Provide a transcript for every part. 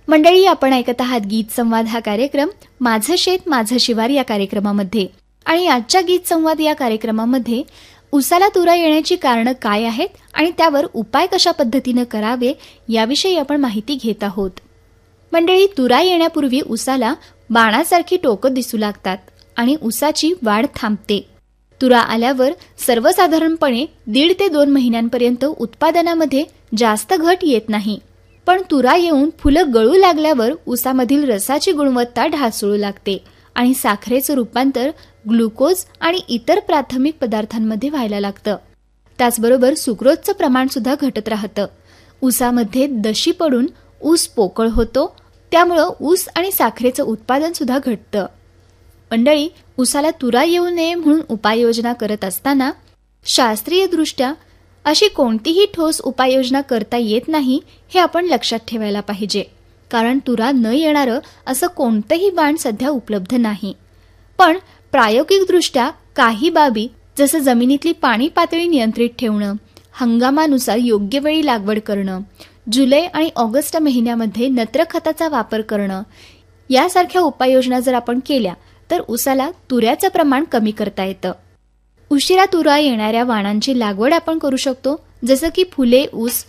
मंडळी, आपण ऐकत आहात गीत संवाद हा कार्यक्रम माझं शेत माझं शिवार या कार्यक्रमामध्ये. आणि आजच्या गीत संवाद या कार्यक्रमामध्ये उसाला तुरा येण्याची कारणं काय आहेत आणि त्यावर उपाय कशा पद्धतीनं करावे याविषयी आपण माहिती घेत आहोत. मंडळी, तुरा येण्यापूर्वी उसाला बाणासारखी टोकं दिसू लागतात आणि उसाची वाढ थांबते. तुरा आल्यावर सर्वसाधारणपणे 1.5 ते 2 महिन्यांपर्यंत उत्पादनामध्ये जास्त घट येत नाही. पण तुरा येऊन फुलं गळू लागल्यावर उसामधील रसाची गुणवत्ता ढासळू लागते आणि साखरेचं रूपांतर ग्लुकोज आणि इतर प्राथमिक पदार्थांमध्ये व्हायला लागतं. त्याचबरोबर सुक्रोजचं प्रमाण सुद्धा घटत राहतं. उसामध्ये दशी पडून ऊस पोकळ होतो, त्यामुळं ऊस आणि साखरेचं उत्पादन सुद्धा घटतं. मंडळी, उसाला तुरा येऊ नये म्हणून उपाययोजना करत असताना शास्त्रीयदृष्ट्या अशी कोणतीही ठोस उपाययोजना करता येत नाही हे आपण लक्षात ठेवायला पाहिजे. कारण तुरा न येणारं असं कोणतंही बाण सध्या उपलब्ध नाही. पण प्रायोगिकदृष्ट्या काही बाबी जसं जमिनीतली पाणी पातळी नियंत्रित ठेवणं, हंगामानुसार योग्य वेळी लागवड करणं, जुलै आणि ऑगस्ट महिन्यामध्ये नत्र खताचा वापर करणं यासारख्या उपाययोजना जर आपण केल्या तर उसाला तुऱ्याचं प्रमाण कमी करता येतं. उशिरा तुरा येणाऱ्या वाणांची लागवड आपण करू शकतो, जसं की फुले ऊस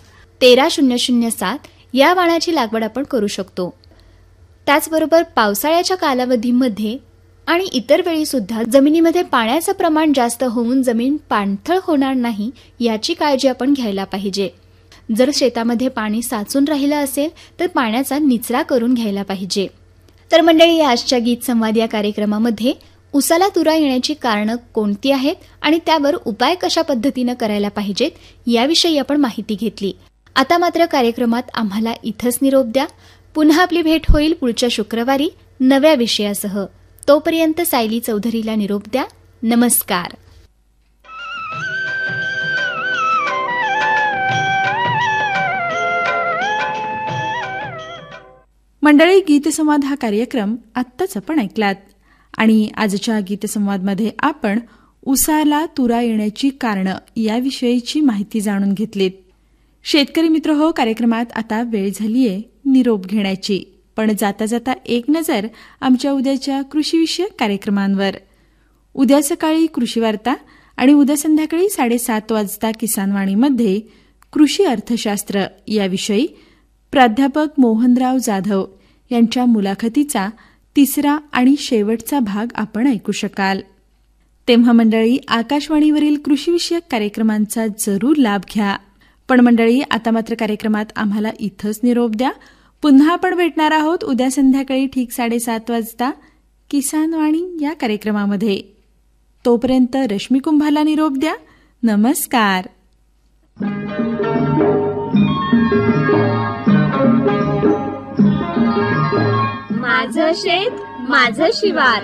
13007 या वाणाची लागवड आपण करू शकतो. त्याचबरोबर पावसाळ्याच्या कालावधीमध्ये आणि इतर वेळी सुद्धा जमिनीमध्ये पाण्याचं प्रमाण जास्त होऊन जमीन पाणथळ होणार नाही याची काळजी आपण घ्यायला पाहिजे. जर शेतामध्ये पाणी साचून राहिलं असेल तर पाण्याचा निचरा करून घ्यायला पाहिजे. तर मंडळी, आजच्या गीत संवाद या कार्यक्रमामध्ये उसाला तुरा येण्याची कारणं कोणती आहेत आणि त्यावर उपाय कशा पद्धतीनं करायला पाहिजेत याविषयी आपण माहिती घेतली. आता मात्र कार्यक्रमात आम्हाला इथंच निरोप द्या. पुन्हा आपली भेट होईल पुढच्या शुक्रवारी नव्या विषयासह. तोपर्यंत सायली चौधरीला निरोप द्या. नमस्कार. मंडळी, गीतसंवाद हा कार्यक्रम आत्ताच आपण ऐकलात. आणि आजच्या गीतसंवादमध्ये आपण उसाला तुरा येण्याची कारणं याविषयीची माहिती जाणून घेतलीत. शेतकरी मित्र हो, कार्यक्रमात आता वेळ झालीये निरोप घेण्याची. पण जाता जाता एक नजर आमच्या उद्याच्या कृषीविषयक कार्यक्रमांवर. उद्या सकाळी कृषी वार्ता आणि उद्या संध्याकाळी 7:30 वाजता किसानवाणीमध्ये कृषी अर्थशास्त्र याविषयी प्राध्यापक मोहनराव जाधव यांच्या मुलाखतीचा 3रा आणि शेवटचा भाग आपण ऐकू शकाल. तेव्हा मंडळी, आकाशवाणीवरील कृषीविषयक कार्यक्रमांचा जरूर लाभ घ्या. पण मंडळी, आता मात्र कार्यक्रमात आम्हाला इथंच निरोप द्या. पुन्हा आपण भेटणार आहोत उद्या संध्याकाळी ठीक 7:30 वाजता किसानवाणी या कार्यक्रमामध्ये. तोपर्यंत रश्मी कुंभाला निरोप द्या. नमस्कार. माझं शेत माझं शिवार.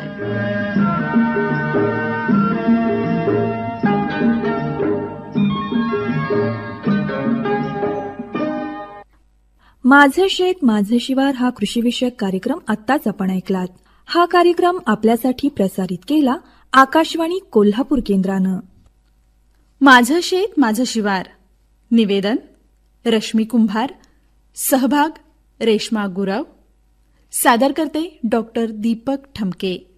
माझं शेत माझं शिवार हा कृषीविषयक कार्यक्रम आत्ताच आपण ऐकलात. हा कार्यक्रम आपल्यासाठी प्रसारित केला आकाशवाणी कोल्हापूर केंद्रानं. माझं शेत माझं शिवार. निवेदन रश्मी कुंभार. सहभाग रेश्मा गुरव. सादर करते डॉक्टर दीपक ठमके.